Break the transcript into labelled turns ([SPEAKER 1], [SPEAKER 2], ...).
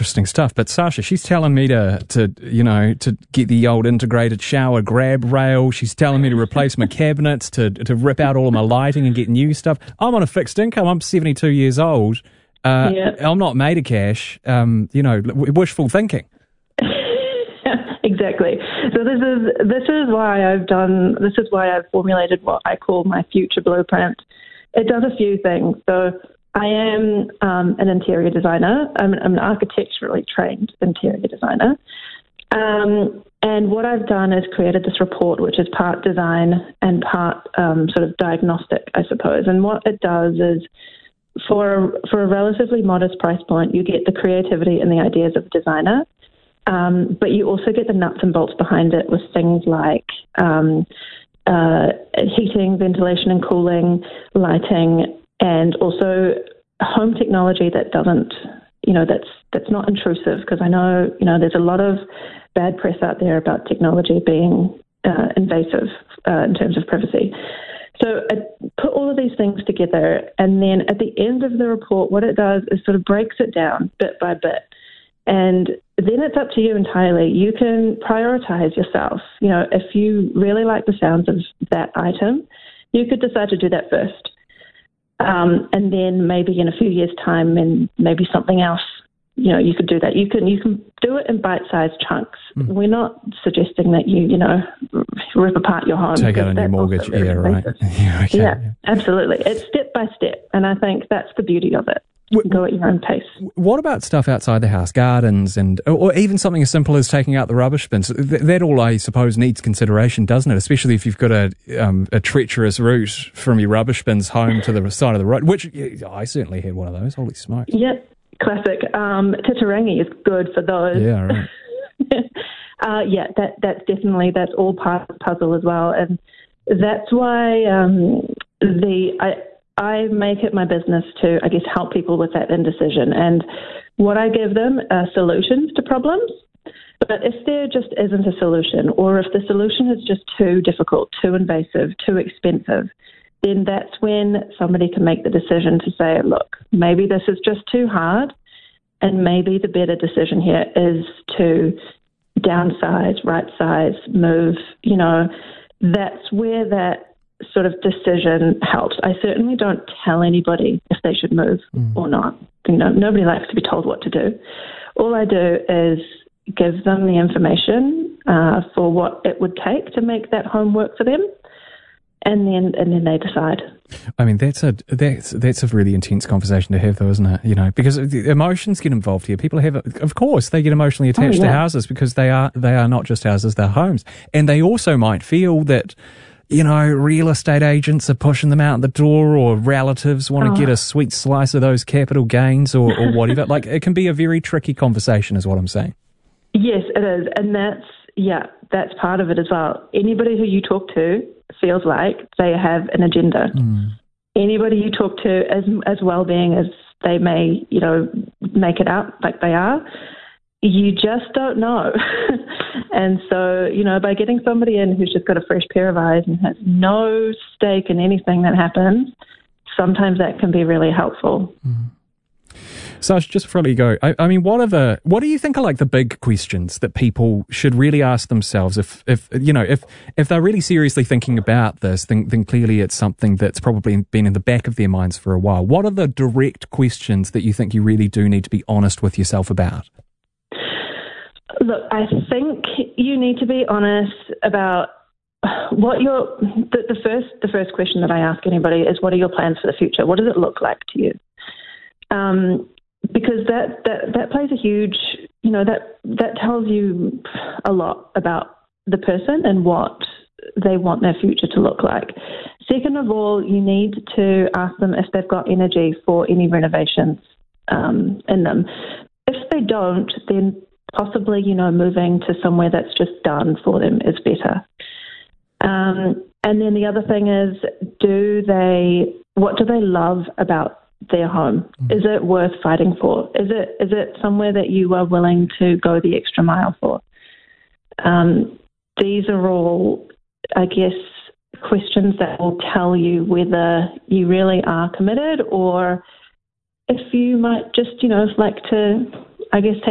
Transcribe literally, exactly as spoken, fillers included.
[SPEAKER 1] interesting stuff. But Sasha, she's telling me to, to, you know, to get the old integrated shower grab rail. She's telling me to replace my cabinets, to to rip out all of my lighting and get new stuff. I'm on a fixed income. I'm seventy-two years old. Uh, yeah. I'm not made of cash. Um, you know, wishful thinking.
[SPEAKER 2] Exactly. So this is this is why I've done. This is why I've formulated what I call my future blueprint. It does a few things. So I am um, an interior designer. I'm, I'm an architecturally trained interior designer. Um, and what I've done is created this report, which is part design and part um, sort of diagnostic, I suppose. And what it does is, for for a relatively modest price point, you get the creativity and the ideas of the designer. Um, but you also get the nuts and bolts behind it with things like um, uh, heating, ventilation and cooling, lighting, and also home technology that doesn't, you know, that's that's not intrusive. Because I know, you know, there's a lot of bad press out there about technology being uh, invasive uh, in terms of privacy. So I put all of these things together, and then at the end of the report, what it does is sort of breaks it down bit by bit. And then it's up to you entirely. You can prioritize yourself. You know, if you really like the sounds of that item, you could decide to do that first. Um, and then maybe in a few years' time, and maybe something else, you know, you could do that. You can you can do it in bite-sized chunks. Mm. We're not suggesting that you, you know, rip apart your home.
[SPEAKER 1] Take out a new mortgage. Yeah, right. Yeah, okay.
[SPEAKER 2] Yeah, absolutely. It's step by step. And I think that's the beauty of it. You can go at your own pace.
[SPEAKER 1] What about stuff outside the house, gardens, and or even something as simple as taking out the rubbish bins? Th- that all, I suppose, needs consideration, doesn't it? Especially if you've got a um, a treacherous route from your rubbish bins home to the side of the road, which yeah, I certainly had one of those. Holy smokes.
[SPEAKER 2] Yep, classic. Um, Titirangi is good for those.
[SPEAKER 1] Yeah, right.
[SPEAKER 2] uh, yeah, that that's definitely, that's all part of the puzzle as well. And that's why um, the... I, I make it my business to, I guess, help people with that indecision. And what I give them are solutions to problems. But if there just isn't a solution, or if the solution is just too difficult, too invasive, too expensive, then that's when somebody can make the decision to say, look, maybe this is just too hard, and maybe the better decision here is to downsize, right size, move. You know, that's where that sort of decision helps. I certainly don't tell anybody if they should move mm. or not. You know, nobody likes to be told what to do. All I do is give them the information uh, for what it would take to make that home work for them, and then and then they decide.
[SPEAKER 1] I mean, that's a that's that's a really intense conversation to have, though, isn't it? You know, because emotions get involved here. People have, of course, they get emotionally attached oh, yeah. to houses because they are they are not just houses; they're homes, and they also might feel that, you know, real estate agents are pushing them out the door, or relatives want oh. to get a sweet slice of those capital gains, or, or whatever. Like, it can be a very tricky conversation, is what I'm saying.
[SPEAKER 2] Yes, it is. And that's, yeah, that's part of it as well. Anybody who you talk to feels like they have an agenda. Mm. Anybody you talk to, as as well-being as they may, you know, make it out like they are, you just don't know. And so, you know, by getting somebody in who's just got a fresh pair of eyes and has no stake in anything that happens, sometimes that can be really helpful.
[SPEAKER 1] Mm. Sash, just before I let you go, I, I mean, what are the, what do you think are like the big questions that people should really ask themselves if, if you know, if, if they're really seriously thinking about this, then, then clearly it's something that's probably been in the back of their minds for a while. What are the direct questions that you think you really do need to be honest with yourself about?
[SPEAKER 2] Look, I think you need to be honest about what your the, the first the first question that I ask anybody is, what are your plans for the future? What does it look like to you? Um, because that, that that plays a huge, you know, that that tells you a lot about the person and what they want their future to look like. Second of all, you need to ask them if they've got energy for any renovations um, in them. If they don't, then possibly, you know, moving to somewhere that's just done for them is better. Um, and then the other thing is, do they, what do they love about their home? Mm. Is it worth fighting for? Is it is it somewhere that you are willing to go the extra mile for? Um, these are all, I guess, questions that will tell you whether you really are committed, or if you might just, you know, like to, I guess, take